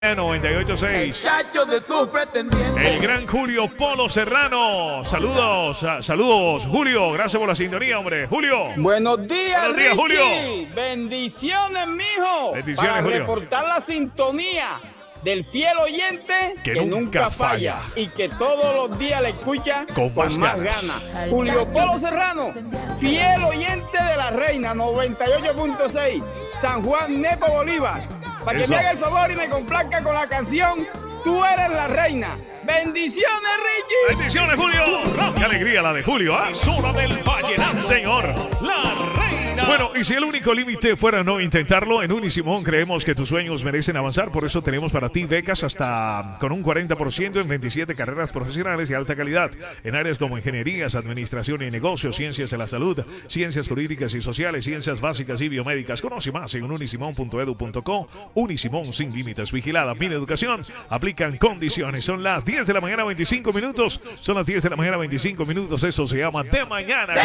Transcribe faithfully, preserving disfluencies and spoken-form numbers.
noventa y ocho punto seis. De tus pretendientes. El gran Julio Polo Serrano. Saludos, a- saludos, Julio. Gracias por la sintonía, hombre. Julio. Buenos días, Buenos días, Richie. Julio. Bendiciones, mijo. Bendiciones, Para Julio. reportar la sintonía del fiel oyente Que que, nunca nunca falla. falla y que todos los días le escucha Con con, más más ganas. ganas. Julio Polo Serrano, fiel oyente de la Reina noventa y ocho punto seis, San Juan Nepo Bolívar. Para que Eso. me haga el favor y me complazca con la canción Tú eres la reina. Bendiciones, Richie. Bendiciones, Julio. Oh, qué alegría la de Julio. ¿Ah? Es hora del vallenato, señor. La reina. Bueno, y si el único límite fuera no intentarlo, en Unisimón creemos que tus sueños merecen avanzar. Por eso tenemos para ti becas hasta con un cuarenta por ciento en veintisiete carreras profesionales de alta calidad. En áreas como ingenierías, administración y negocios, ciencias de la salud, ciencias jurídicas y sociales, ciencias básicas y biomédicas. Conoce más en unisimón punto edu punto co. Unisimón sin límites. Vigilada. Min Educación. Aplican condiciones. Son las diez de la mañana, veinticinco minutos. Son las diez de la mañana, veinticinco minutos. Eso se llama De Mañana.